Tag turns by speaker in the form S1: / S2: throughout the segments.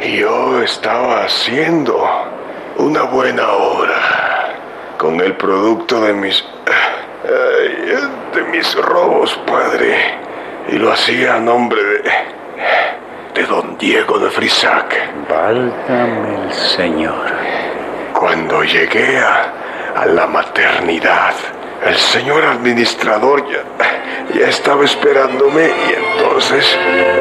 S1: Yo estaba haciendo una buena obra con el producto de mis robos, padre. Y lo hacía a nombre de don Diego de Frisac.
S2: Válgame el Señor.
S1: Cuando llegué a la maternidad, el señor administrador ya estaba esperándome y entonces...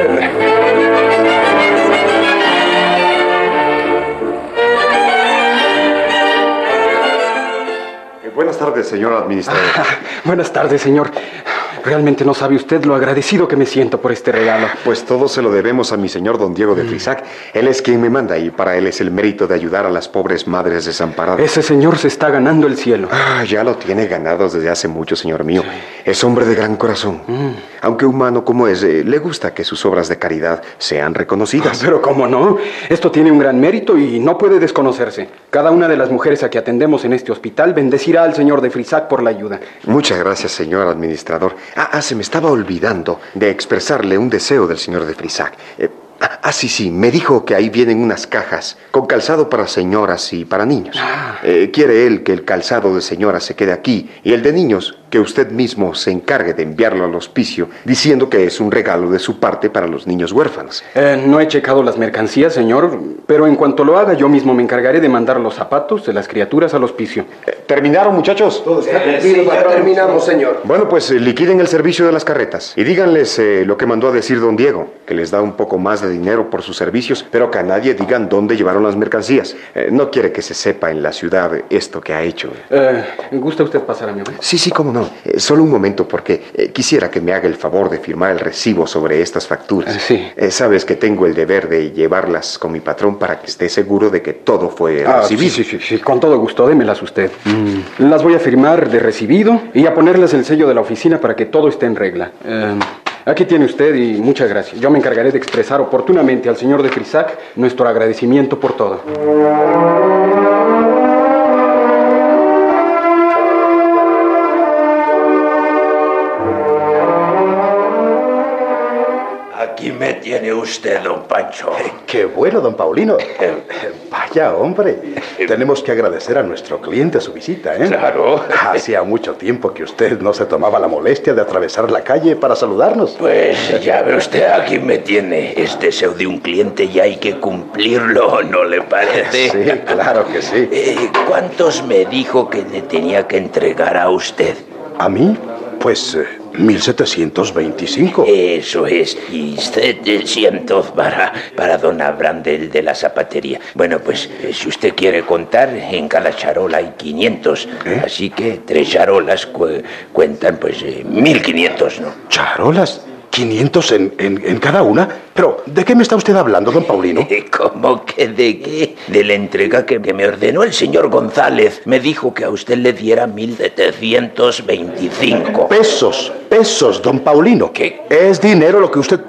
S3: Buenas tardes, señor administrador.
S4: Buenas tardes, señor. Realmente no sabe usted lo agradecido que me siento por este regalo.
S3: Pues todo se lo debemos a mi señor don Diego de Frisac. Él es quien me manda y para él es el mérito de ayudar a las pobres madres desamparadas.
S4: Ese señor se está ganando el cielo.
S3: Ya lo tiene ganado desde hace mucho, señor mío. Sí. Es hombre de gran corazón. Aunque humano como es, le gusta que sus obras de caridad sean reconocidas.
S4: Pero cómo no, esto tiene un gran mérito y no puede desconocerse. Cada una de las mujeres a que atendemos en este hospital bendecirá al señor de Frisac por la ayuda.
S3: Muchas gracias, señor administrador. Se me estaba olvidando de expresarle un deseo del señor de Frisac. Sí, me dijo que ahí vienen unas cajas con calzado para señoras y para niños. Quiere él que el calzado de señoras se quede aquí y el de niños que usted mismo se encargue de enviarlo al hospicio, diciendo que es un regalo de su parte para los niños huérfanos.
S4: No he checado las mercancías, señor, pero en cuanto lo haga yo mismo me encargaré de mandar los zapatos de las criaturas al hospicio.
S3: ¿Terminaron, muchachos?
S5: Todo está cumplido, ya terminamos, señor.
S3: Bueno, pues liquiden el servicio de las carretas y díganles lo que mandó a decir don Diego, que les da un poco más de dinero por sus servicios, pero que a nadie digan dónde llevaron las mercancías. No quiere que se sepa en la ciudad esto que ha hecho.
S4: ¿Gusta usted pasar a mi abuelo?
S3: Sí, cómo no. Solo un momento, porque quisiera que me haga el favor de firmar el recibo sobre estas facturas.
S4: Sí.
S3: Sabes que tengo el deber de llevarlas con mi patrón para que esté seguro de que todo fue recibido.
S4: Sí, con todo gusto, démelas usted. Las voy a firmar de recibido y a ponerles el sello de la oficina para que todo esté en regla. Aquí tiene usted y muchas gracias. Yo me encargaré de expresar oportunamente al señor de Frisac nuestro agradecimiento por todo.
S6: Aquí me tiene usted, don Pancho.
S5: ¡Qué bueno, don Paulino! Vaya, hombre. Tenemos que agradecer a nuestro cliente su visita, ¿eh?
S6: Claro.
S5: Hacía mucho tiempo que usted no se tomaba la molestia de atravesar la calle para saludarnos.
S6: Pues ya ve usted, aquí me tiene. Es deseo de un cliente y hay que cumplirlo, ¿no le parece?
S5: Sí, claro que sí.
S6: ¿Cuántos me dijo que le tenía que entregar a usted?
S5: ¿A mí? Pues 1725.
S6: Eso es. Y 700 para don Abraham de la zapatería. Bueno, pues si usted quiere contar, en cada charola hay 500. Así que 3 charolas cuentan pues 1500, ¿no?
S5: ¿Charolas? ¿500 en cada una? Pero, ¿de qué me está usted hablando, don Paulino?
S6: ¿Cómo que de qué? De la entrega que me ordenó el señor González. Me dijo que a usted le diera 1725.
S5: Pesos, don Paulino.
S6: ¿Qué?
S5: Es dinero lo que usted